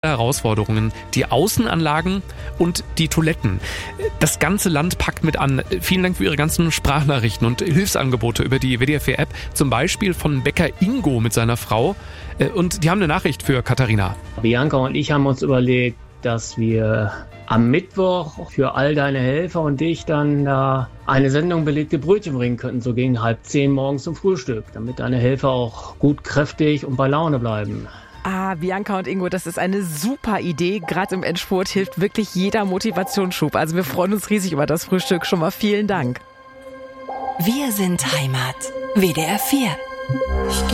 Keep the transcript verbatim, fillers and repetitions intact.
Herausforderungen, die Außenanlagen und die Toiletten. Das ganze Land packt mit an. Vielen Dank für Ihre ganzen Sprachnachrichten und Hilfsangebote über die W D R vier App. Zum Beispiel von Bäcker Ingo mit seiner Frau. Und die haben eine Nachricht für Katharina. Bianca und ich haben uns überlegt, dass wir am Mittwoch für all deine Helfer und dich dann da eine Sendung belegte Brötchen bringen könnten, so gegen halb zehn morgens zum Frühstück, damit deine Helfer auch gut kräftig und bei Laune bleiben. Ah, Bianca und Ingo, das ist eine super Idee. Gerade im Endspurt hilft wirklich jeder Motivationsschub. Also wir freuen uns riesig über das Frühstück. Schon mal vielen Dank. Wir sind Heimat. W D R vier.